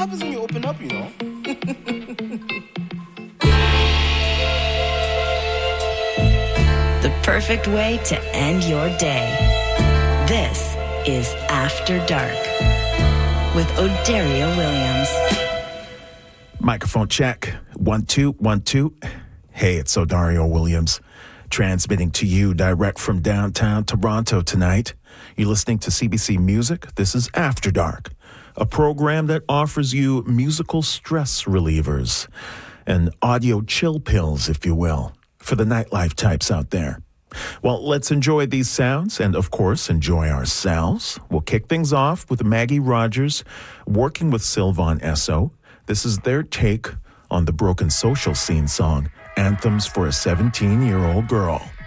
happens when you open up, you know? The perfect way to end your day. This is After Dark with Odario Williams. Microphone check. 1, 2, 1, 2. Hey, it's Odario Williams, transmitting to you direct from downtown Toronto tonight. You're listening to CBC Music. This is After Dark, a program that offers you musical stress relievers and audio chill pills, if you will, for the nightlife types out there. Well, let's enjoy these sounds and, of course, enjoy ourselves. We'll kick things off with Maggie Rogers working with Sylvan Esso. This is their take on the Broken Social Scene song, Anthems for a 17-Year-Old Girl.